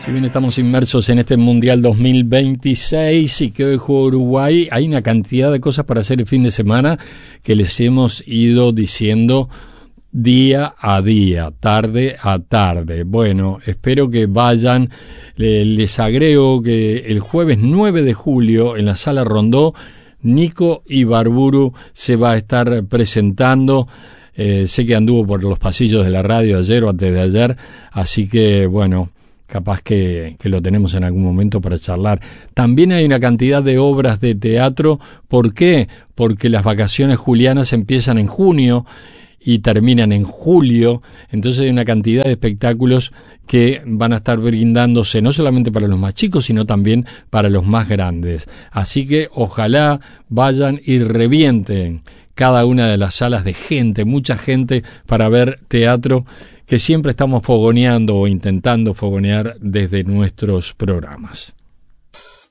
Si bien estamos inmersos en este Mundial 2026 y que hoy juega Uruguay, hay una cantidad de cosas para hacer el fin de semana que les hemos ido diciendo día a día, tarde a tarde. Bueno, espero que vayan. Les agrego que el jueves 9 de julio en la Sala Rondó, Nico Ibarburu se va a estar presentando. Sé que anduvo por los pasillos de la radio ayer o antes de ayer, así que bueno, capaz que lo tenemos en algún momento para charlar. También hay una cantidad de obras de teatro. ¿Por qué? Porque las vacaciones julianas empiezan en junio y terminan en julio, entonces hay una cantidad de espectáculos que van a estar brindándose no solamente para los más chicos, sino también para los más grandes. Así que ojalá vayan y revienten cada una de las salas de gente, mucha gente, para ver teatro que siempre estamos fogoneando o intentando fogonear desde nuestros programas.